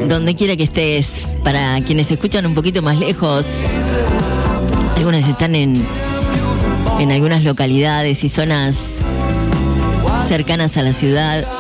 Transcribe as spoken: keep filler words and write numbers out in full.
donde quiera que estés. Para quienes escuchan un poquito más lejos, algunos están en, en algunas localidades y zonas cercanas a la ciudad.